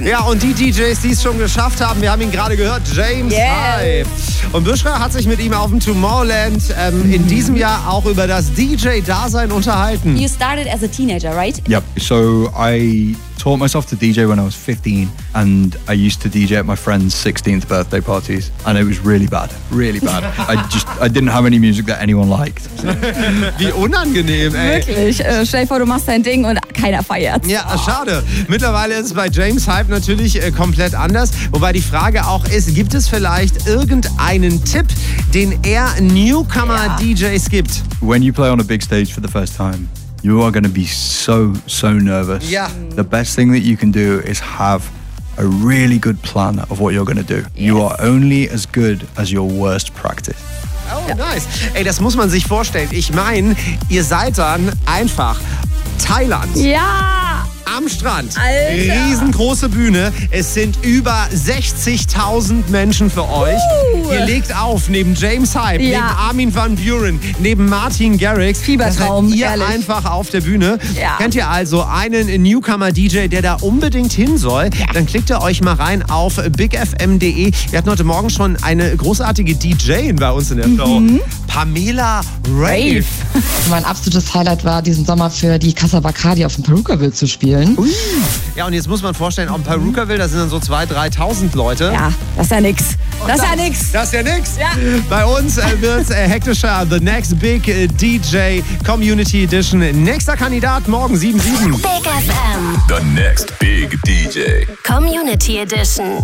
Ja, und die DJs, die es schon geschafft haben, wir haben ihn gerade gehört, James Hype. Und Bushra hat sich mit ihm auf dem Tomorrowland in diesem Jahr auch über das DJ-Dasein unterhalten. You started as a teenager, right? Yep. So I taught myself to DJ when I was 15, and I used to DJ at my friends' 16th birthday parties, and it was really bad. I didn't have any music that anyone liked. Wie unangenehm, ey. Wirklich. Stell dir vor, du machst dein Ding und keiner feiert. Ja, schade. Mittlerweile ist es bei James Hype natürlich komplett anders. Wobei die Frage auch ist, gibt es vielleicht irgendeinen Tipp, den er Newcomer-DJs gibt? When you play on a big stage for the first time, you are going to be so nervous. Yeah. The best thing that you can do is have a really good plan of what you're going to do. Yes. You are only as good as your worst practice. Oh, nice. Ey, das muss man sich vorstellen. Ich meine, ihr seid dann einfach Thailand. Ja! Am Strand. Alter. Riesengroße Bühne. Es sind über 60.000 Menschen für euch. Ihr legt auf neben James Hype, neben Armin van Buuren, neben Martin Garrix. Fiebertraum, Da seid ihr ehrlich. einfach auf der Bühne. Ja. Kennt ihr also einen Newcomer-DJ, der da unbedingt hin soll? Dann klickt ihr euch mal rein auf bigfm.de. Wir hatten heute Morgen schon eine großartige DJ bei uns in der Show. Pamela Rave. Mein absolutes Highlight war, diesen Sommer für die Casa Bacardi auf dem Perukaville zu spielen. Ja, und jetzt muss man vorstellen, auf Perukaville, da sind dann so 2.000, 3.000 Leute. Ja, das ist ja nix. Das ist ja nix. Das ist ja nix. Ja. Bei uns wird es hektischer. The Next Big DJ Community Edition. Nächster Kandidat morgen 7/7. Big FM. The Next Big DJ. Community Edition.